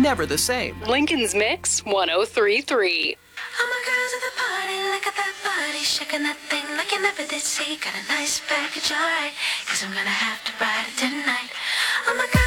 never the same. Lincoln's Mix 1033. All my girls at the party, look at that body, shaking that thing like you never did see. Got a nice package, alright, 'cause I'm gonna have to ride it tonight. Oh my God.